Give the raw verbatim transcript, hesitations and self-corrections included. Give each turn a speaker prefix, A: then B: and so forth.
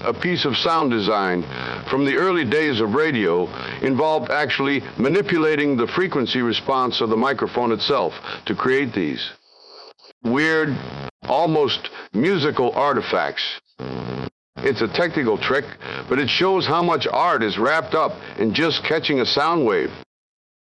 A: A piece of sound design from the early days of radio involved actually manipulating the frequency response of the microphone itself to create these weird, almost musical artifacts. It's a technical trick, but it shows how much art is wrapped up in just catching a sound wave.